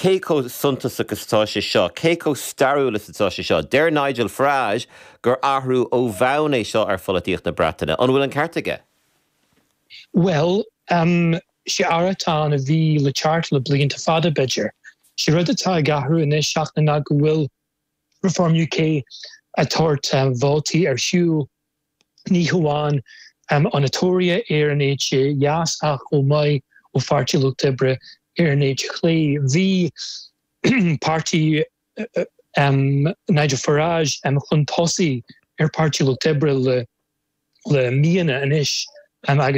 Keiko suntas agus tá sé seo, Keiko starúlas atá sé seo, der Nigel Farage gur ahrú ó bhain é seo ar folaíocht na Breataine. An bhfuil an cartaige? Well, sé aratá a bhí le chart le blianta fada bidger. Sé rud atá gahrú in is seach na go bhfuil Reform UK a tort vótaí ar siúl ní hamháin an atória ar an éid jas ach ó mai ó farti Luchtibre ar an éid chlé. Bhí party Nigel Farage chun tosaí ar parti Luchtibre le míana an isis agus